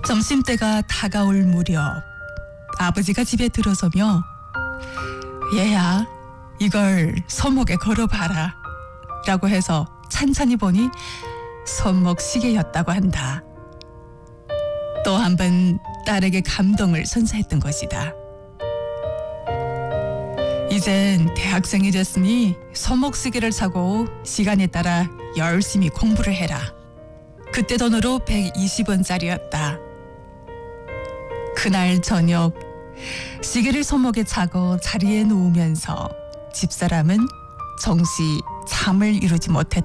점심때가 다가올 무렵 아버지가 집에 들어서며 얘야 이걸 손목에 걸어봐라 라고 해서 찬찬히 보니 손목 시계였다고 한다. 또 한 번 딸에게 감동을 선사했던 것이다. 이젠 대학생이 됐으니 손목 시계를 사고 시간에 따라 열심히 공부를 해라. 그때 돈으로 120원짜리였다. 그날 저녁 시계를 손목에 차고 자리에 누우면서 집사람은 정시 잠을 이루지 못했다.